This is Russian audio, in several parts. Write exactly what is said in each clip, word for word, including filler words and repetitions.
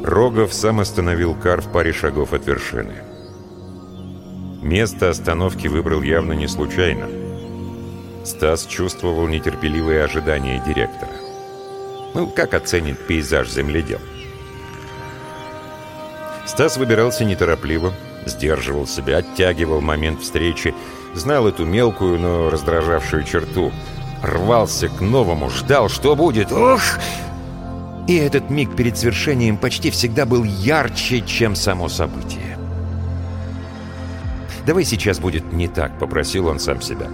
Рогов сам остановил кар в паре шагов от вершины. Место остановки выбрал явно не случайно. Стас чувствовал нетерпеливое ожидание директора. Ну, как оценит пейзаж земледел? Стас выбирался неторопливо, сдерживал себя, оттягивал момент встречи, знал эту мелкую, но раздражавшую черту. Рвался к новому, ждал, что будет. Ух! И этот миг перед свершением почти всегда был ярче, чем само событие. «Давай сейчас будет не так», — попросил он сам себя.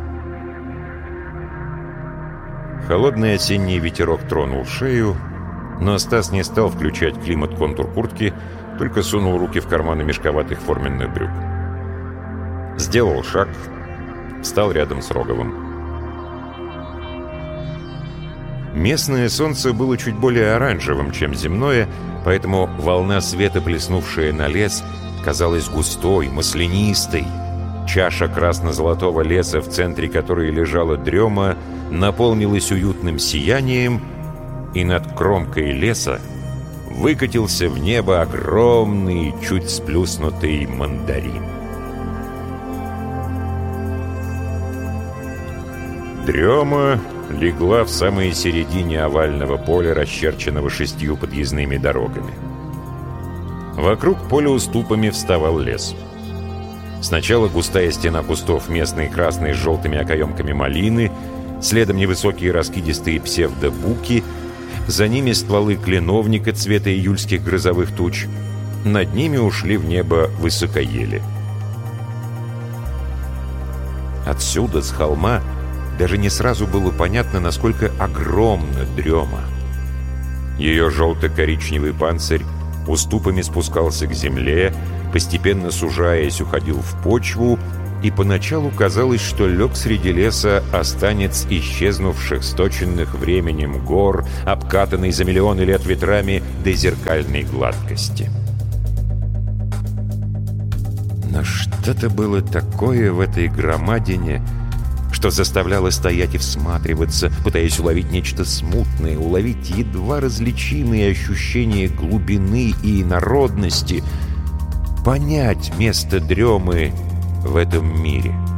Холодный осенний ветерок тронул шею, но Стас не стал включать климат-контур куртки, только сунул руки в карманы мешковатых форменных брюк. Сделал шаг, встал рядом с Роговым. Местное солнце было чуть более оранжевым, чем земное, поэтому волна света, плеснувшая на лес, казалась густой, маслянистой. Чаша красно-золотого леса, в центре которой лежала дрема, наполнилась уютным сиянием, и над кромкой леса выкатился в небо огромный, чуть сплюснутый мандарин. Дрема легла в самой середине овального поля, расчерченного шестью подъездными дорогами. Вокруг поля уступами вставал лес. Сначала густая стена кустов местной красной с желтыми окоемками малины, следом невысокие раскидистые псевдобуки, за ними стволы кленовника цвета июльских грозовых туч. Над ними ушли в небо высокоели. Отсюда, с холма, даже не сразу было понятно, насколько огромна дрема. Ее желто-коричневый панцирь уступами спускался к земле, постепенно сужаясь, уходил в почву, и поначалу казалось, что лег среди леса останец исчезнувших, сточенных временем гор, обкатанный за миллионы лет ветрами до зеркальной гладкости. Но что-то было такое в этой громадине, что заставляло стоять и всматриваться, пытаясь уловить нечто смутное, уловить едва различимые ощущения глубины и инородности, понять место дремы в этом мире.